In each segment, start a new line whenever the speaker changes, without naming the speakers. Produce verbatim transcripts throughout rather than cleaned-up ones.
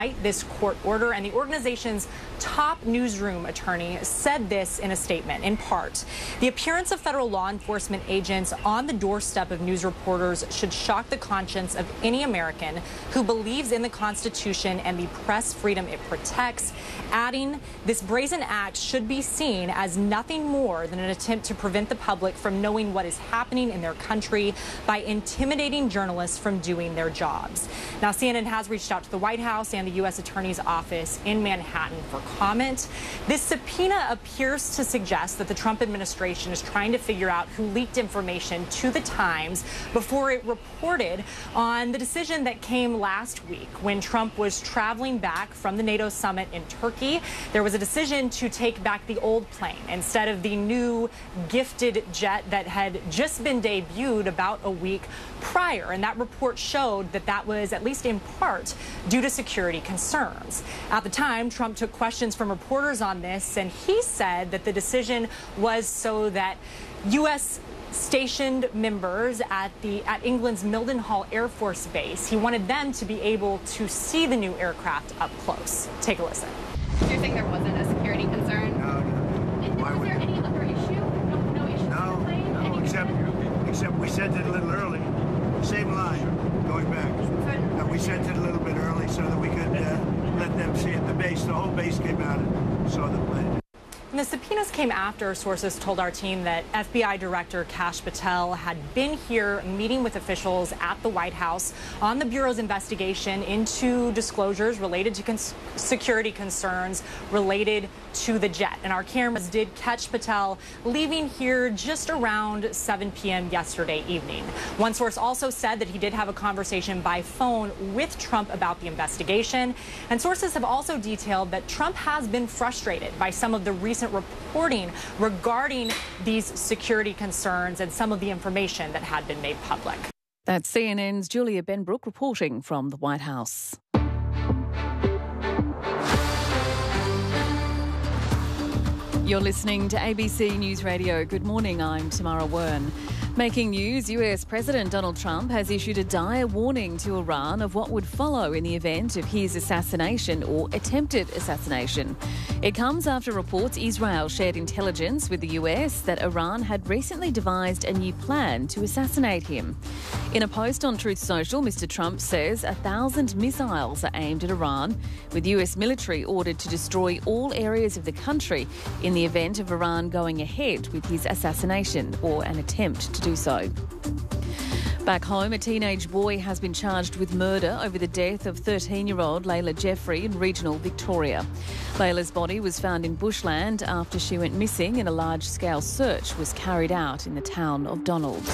this court order, and the organization's top newsroom attorney said this in a statement. In part, the appearance of federal law enforcement agents on the doorstep of news reporters should shock the conscience of any American who believes in the Constitution and the press freedom it protects, adding, this brazen act should be seen as nothing more than an attempt to prevent the public from knowing what is happening in their country by intimidating journalists from doing their jobs. Now, C N N has reached out to the White House and the U S Attorney's Office in Manhattan for comment. This subpoena appears to suggest that the Trump administration is trying to figure out who leaked information to the Times before it reported on the decision that came last week when Trump was traveling back from the NATO summit in Turkey. There was a decision to take back the old plane instead of the new gifted jet that had just been debuted about a week prior. And that report showed that that was, at least in part, due to security concerns. At the time, Trump took questions from reporters on this, and he said that the decision was so that U S stationed members at the at England's Mildenhall Air Force Base, he wanted them to be able to see the new aircraft up close. Take a listen.
So you're saying there wasn't a security concern?
No.
And was there any other issue? No, no issue
no,
with the plane?
No,
any
except, except we sent it a little early. Same line, going back. And we sent it a little bit early so that we could uh, let them see it. The base, the whole base came out and saw the plane.
And the subpoenas came after sources told our team that F B I Director Kash Patel had been here meeting with officials at the White House on the Bureau's investigation into disclosures related to cons security concerns related to the jet. And our cameras did catch Patel leaving here just around seven p m yesterday evening. One source also said that he did have a conversation by phone with Trump about the investigation. And sources have also detailed that Trump has been frustrated by some of the recent reporting regarding these security concerns and some of the information that had been made public.
That's C N N's Julia Benbrook reporting from the White House. You're listening to A B C News Radio. Good morning, I'm Tamara Wern. Making news, U S President Donald Trump has issued a dire warning to Iran of what would follow in the event of his assassination or attempted assassination. It comes after reports Israel shared intelligence with the U S that Iran had recently devised a new plan to assassinate him. In a post on Truth Social, Mister Trump says a thousand missiles are aimed at Iran, with U S military ordered to destroy all areas of the country in the event of Iran going ahead with his assassination or an attempt to do so. Back home, a teenage boy has been charged with murder over the death of thirteen-year-old Layla Jeffrey in regional Victoria. Layla's body was found in bushland after she went missing and a large-scale search was carried out in the town of Donalds.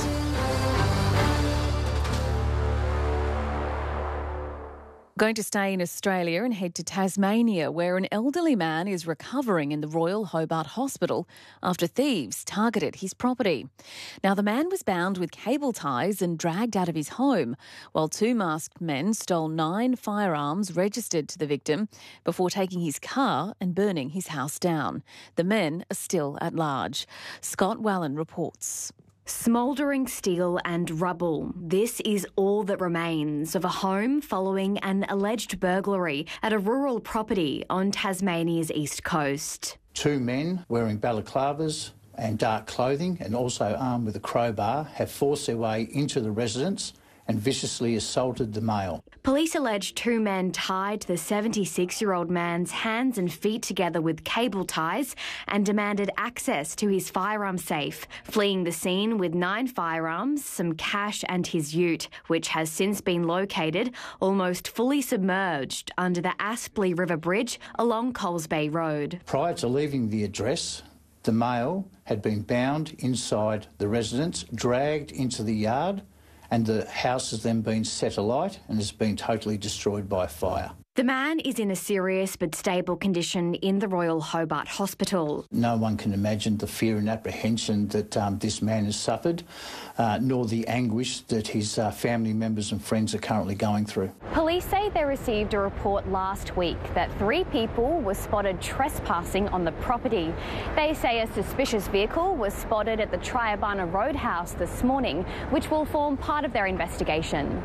Going to stay in Australia and head to Tasmania, where an elderly man is recovering in the Royal Hobart Hospital after thieves targeted his property. Now, the man was bound with cable ties and dragged out of his home, while two masked men stole nine firearms registered to the victim before taking his car and burning his house down. The men are still at large. Scott Wallen reports.
Smouldering steel and rubble. This is all that remains of a home following an alleged burglary at a rural property on Tasmania's east coast.
Two men wearing balaclavas and dark clothing and also armed with a crowbar have forced their way into the residence and viciously assaulted the male.
Police allege two men tied the seventy-six-year-old man's hands and feet together with cable ties and demanded access to his firearm safe, fleeing the scene with nine firearms, some cash and his ute, which has since been located almost fully submerged under the Aspley River Bridge along Coles Bay Road.
Prior to leaving the address, the male had been bound inside the residence, dragged into the yard, and the house has then been set alight and has been totally destroyed by fire.
The man is in a serious but stable condition in the Royal Hobart Hospital.
No one can imagine the fear and apprehension that um, this man has suffered, uh, nor the anguish that his uh, family members and friends are currently going through.
Police say they received a report last week that three people were spotted trespassing on the property. They say a suspicious vehicle was spotted at the Triabana Roadhouse this morning, which will form part of their investigation.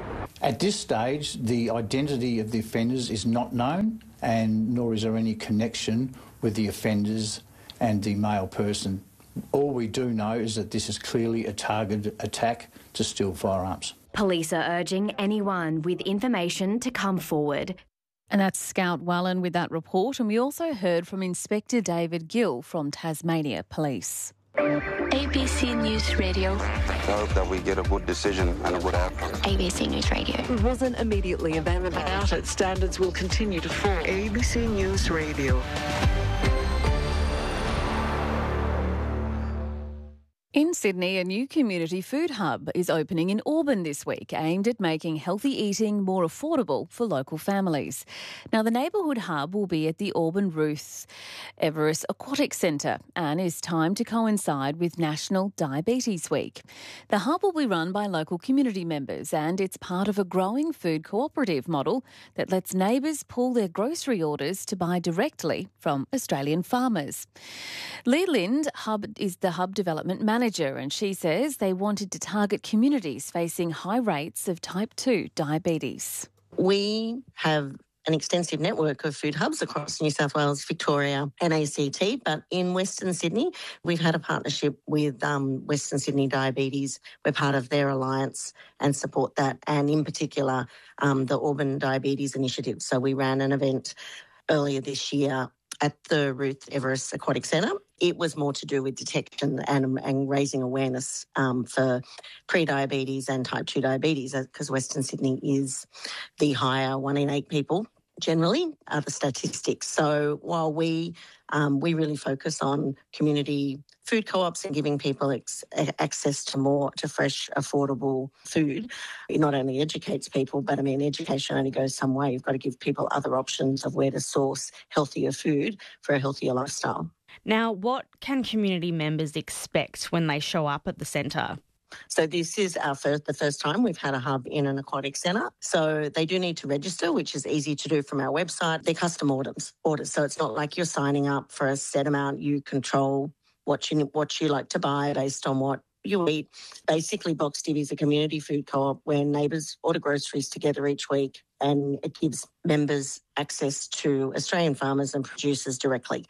At this stage, the identity of the offenders is not known, and nor is there any connection with the offenders and the male person. All we do know is that this is clearly a targeted attack to steal firearms.
Police are urging anyone with information to come forward.
And that's Scout Wallen with that report. And we also heard from Inspector David Gill from Tasmania Police.
A B C News Radio.
I hope that we get a good decision and a good outcome.
A B C News Radio.
It wasn't immediately available about it. Standards will continue to fall. A B C News Radio.
In Sydney, a new community food hub is opening in Auburn this week, aimed at making healthy eating more affordable for local families. Now, the neighbourhood hub will be at the Auburn Ruth Everest Aquatic Centre and is timed to coincide with National Diabetes Week. The hub will be run by local community members, and it's part of a growing food cooperative model that lets neighbours pull their grocery orders to buy directly from Australian farmers. Lee Lind hub is the hub development manager. Manager, and she says they wanted to target communities facing high rates of type two diabetes.
We have an extensive network of food hubs across New South Wales, Victoria and A C T, but in Western Sydney, we've had a partnership with um, Western Sydney Diabetes. We're part of their alliance and support that, and in particular, um, the Auburn Diabetes Initiative. So we ran an event earlier this year at the Ruth Everest Aquatic Centre. It was more to do with detection and, and raising awareness um, for pre-diabetes and type two diabetes, because Western Sydney is the higher one in eight people generally are the statistics. So while we um, we really focus on community food co-ops and giving people ex- access to more, to fresh, affordable food, it not only educates people, but I mean, education only goes some way. You've got to give people other options of where to source healthier food for a healthier lifestyle.
Now, what can community members expect when they show up at the centre?
So this is our first, the first time we've had a hub in an aquatic centre. So they do need to register, which is easy to do from our website. They're custom orders, orders. So it's not like you're signing up for a set amount. You control what you what you like to buy based on what you eat. Basically, Box Divvy is a community food co-op where neighbours order groceries together each week, and it gives members access to Australian farmers and producers directly.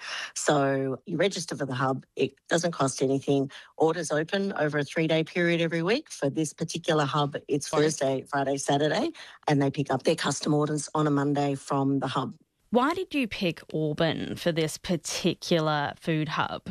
So you register for the hub. It doesn't cost anything. Orders open over a three-day period every week. For this particular hub, it's Thursday, Friday, Saturday, and they pick up their custom orders on a Monday from the hub.
Why did you pick Auburn for this particular food hub?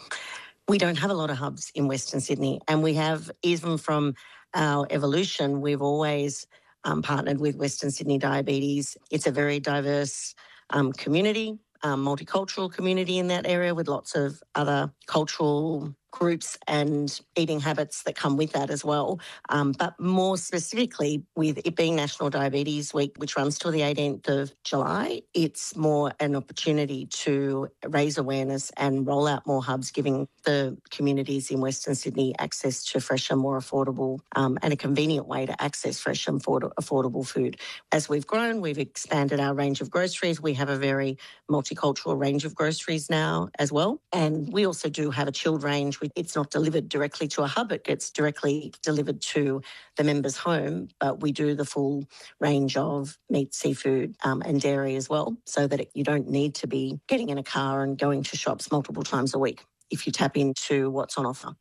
We don't have a lot of hubs in Western Sydney, and we have, even from our evolution, we've always um, partnered with Western Sydney Diabetes. It's a very diverse um, community, um, multicultural community in that area with lots of other cultural groups and eating habits that come with that as well. Um, but more specifically, with it being National Diabetes Week, which runs till the eighteenth of July, it's more an opportunity to raise awareness and roll out more hubs, giving the communities in Western Sydney access to fresh and more affordable um, and a convenient way to access fresh and affordable food. As we've grown, we've expanded our range of groceries. We have a very multicultural range of groceries now as well. And we also do have a chilled range. It's not delivered directly to a hub, it gets directly delivered to the member's home, but we do the full range of meat, seafood um, and dairy as well, so that it, you don't need to be getting in a car and going to shops multiple times a week if you tap into what's on offer.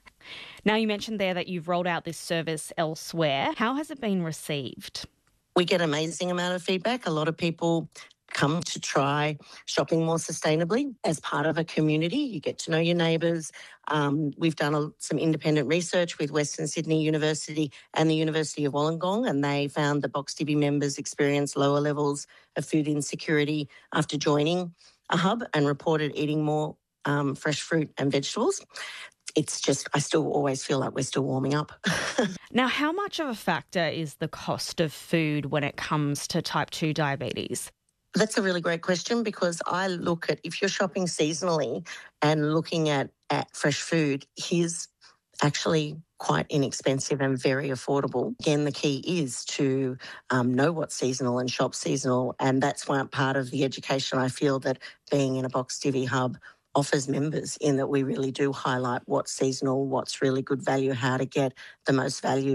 Now, you mentioned there that you've rolled out this service elsewhere. How has it been received?
We get an amazing amount of feedback. A lot of people come to try shopping more sustainably as part of a community. You get to know your neighbours. Um, we've done a, some independent research with Western Sydney University and the University of Wollongong, and they found that Box Divvy members experience lower levels of food insecurity after joining a hub and reported eating more um, fresh fruit and vegetables. It's just, I still always feel like we're still warming up.
Now, how much of a factor is the cost of food when it comes to type two diabetes?
That's a really great question, because I look at, if you're shopping seasonally and looking at, at fresh food, here's actually quite inexpensive and very affordable. Again, the key is to um, know what's seasonal and shop seasonal, and that's one part of the education I feel that being in a Box Divvy hub offers members, in that we really do highlight what's seasonal, what's really good value, how to get the most value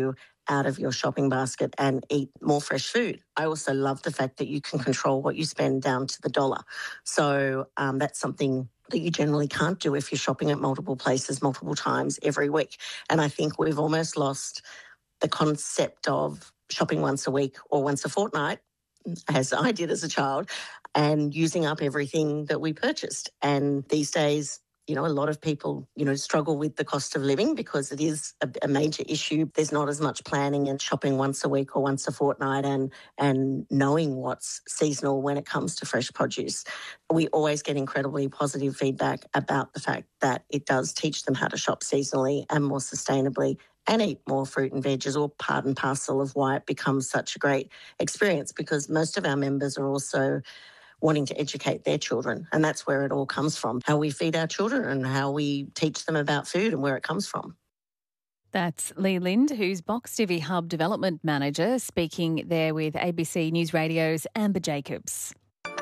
out of your shopping basket and eat more fresh food. I also love the fact that you can control what you spend down to the dollar. So um, that's something that you generally can't do if you're shopping at multiple places multiple times every week. And I think we've almost lost the concept of shopping once a week or once a fortnight, as I did as a child, and using up everything that we purchased. And these days, you know, a lot of people, you know, struggle with the cost of living because it is a, a major issue. There's not as much planning and shopping once a week or once a fortnight and and knowing what's seasonal when it comes to fresh produce. We always get incredibly positive feedback about the fact that it does teach them how to shop seasonally and more sustainably and eat more fruit and veg is all part and parcel of why it becomes such a great experience, because most of our members are also wanting to educate their children, and that's where it all comes from, how we feed our children and how we teach them about food and where it comes from.
That's Lee Lind, who's Box Divvy Hub Development Manager, speaking there with A B C News Radio's Amber Jacobs.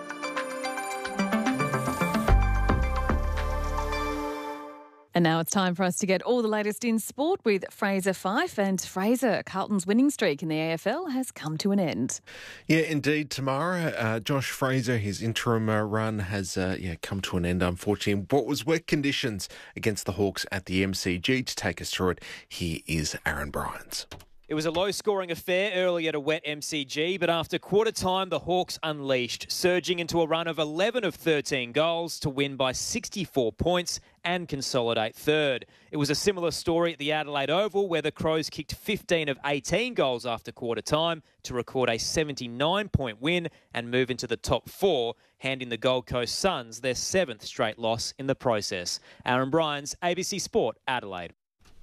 And now it's time for us to get all the latest in sport with Fraser Fyfe. And Fraser, Carlton's winning streak in the A F L has come to an end.
Yeah, indeed, Tamara. Uh, Josh Fraser, his interim uh, run has uh, yeah come to an end, unfortunately. What was wet conditions against the Hawks at the M C G? To take us through it, here is Aaron Bryans.
It was a low-scoring affair early at a wet M C G, but after quarter time, the Hawks unleashed, surging into a run of eleven of thirteen goals to win by sixty-four points and consolidate third. It was a similar story at the Adelaide Oval, where the Crows kicked fifteen of eighteen goals after quarter time to record a seventy-nine point win and move into the top four, handing the Gold Coast Suns their seventh straight loss in the process. Aaron Bryans, A B C Sport, Adelaide.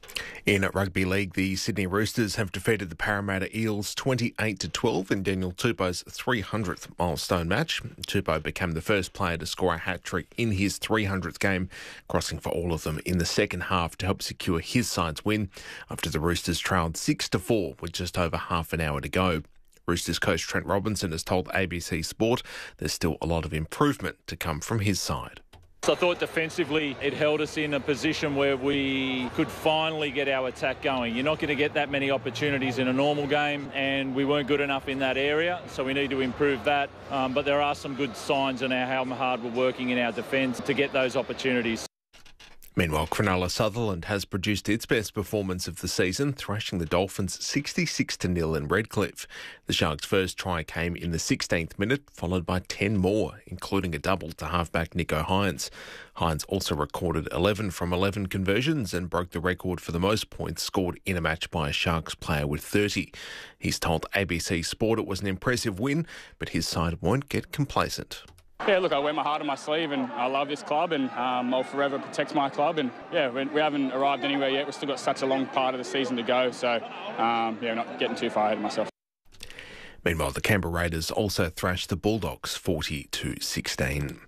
In Rugby League, the Sydney Roosters have defeated the Parramatta Eels twenty-eight to twelve in Daniel Tupou's three hundredth milestone match. Tupou became the first player to score a hat-trick in his three hundredth game, crossing for all of them in the second half to help secure his side's win after the Roosters trailed six to four with just over half an hour to go. Roosters coach Trent Robinson has told A B C Sport there's still a lot of improvement to come from his side.
So I thought defensively it held us in a position where we could finally get our attack going. You're not going to get that many opportunities in a normal game, and we weren't good enough in that area, so we need to improve that. Um, but there are some good signs on how hard we're working in our defence to get those opportunities.
Meanwhile, Cronulla Sutherland has produced its best performance of the season, thrashing the Dolphins sixty-six to nil in Redcliffe. The Sharks' first try came in the sixteenth minute, followed by ten more, including a double to halfback Nico Hines. Hines also recorded eleven from eleven conversions and broke the record for the most points scored in a match by a Sharks player with thirty. He's told A B C Sport it was an impressive win, but his side won't get complacent.
Yeah, look, I wear my heart on my sleeve and I love this club and um, I'll forever protect my club. And, yeah, we, we haven't arrived anywhere yet. We've still got such a long part of the season to go. So, um, yeah, not getting too far ahead of myself.
Meanwhile, the Canberra Raiders also thrashed the Bulldogs forty to sixteen.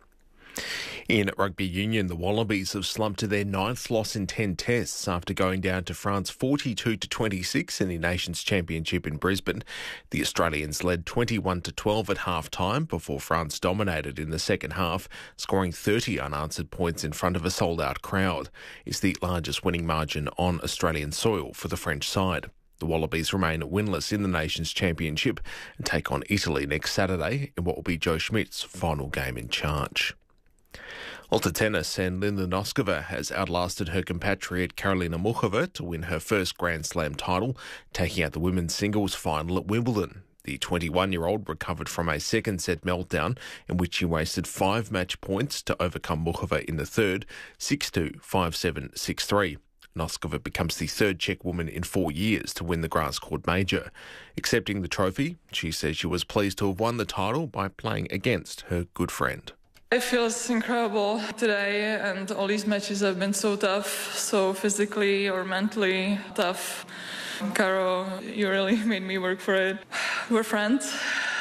In rugby union, the Wallabies have slumped to their ninth loss in ten tests after going down to France forty-two to twenty-six in the Nations Championship in Brisbane. The Australians led twenty-one to twelve at half-time before France dominated in the second half, scoring thirty unanswered points in front of a sold-out crowd. It's the largest winning margin on Australian soil for the French side. The Wallabies remain winless in the Nations Championship and take on Italy next Saturday in what will be Joe Schmidt's final game in charge. Well, to tennis, and Linda Noskova has outlasted her compatriot Karolina Muchova to win her first Grand Slam title, taking out the women's singles final at Wimbledon. The twenty-one-year-old recovered from a second-set meltdown in which she wasted five match points to overcome Muchova in the third, six two, five seven, six three. Noskova becomes the third Czech woman in four years to win the grass court major. Accepting the trophy, she says she was pleased to have won the title by playing against her good friend.
It feels incredible today, and all these matches have been so tough, so physically or mentally tough. Caro, you really made me work for it. We're friends.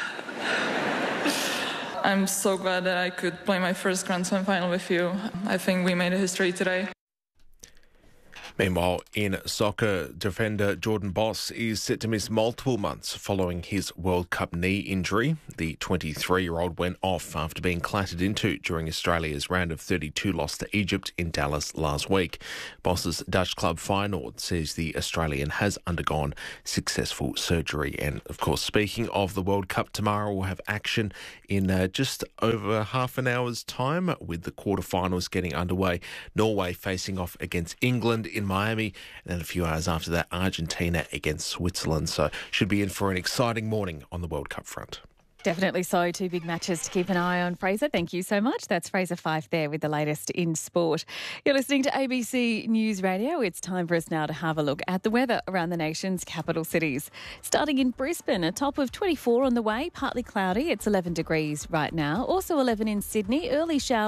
I'm so glad that I could play my first Grand Slam final with you. I think we made a history today.
Meanwhile, in soccer, defender Jordan Boss is set to miss multiple months following his World Cup knee injury. The twenty-three-year-old went off after being clattered into during Australia's round of thirty-two loss to Egypt in Dallas last week. Boss's Dutch club Feyenoord says the Australian has undergone successful surgery. And, of course, speaking of the World Cup, tomorrow we'll have action in uh, just over half an hour's time with the quarterfinals getting underway. Norway facing off against England in Miami, and then a few hours after that, Argentina against Switzerland. So should be in for an exciting morning on the World Cup front.
Definitely so. Two big matches to keep an eye on, Fraser. Thank you so much. That's Fraser Fife there with the latest in sport. You're listening to A B C News Radio. It's time for us now to have a look at the weather around the nation's capital cities. Starting in Brisbane, a top of twenty-four on the way, partly cloudy. It's eleven degrees right now. Also eleven in Sydney, early shower.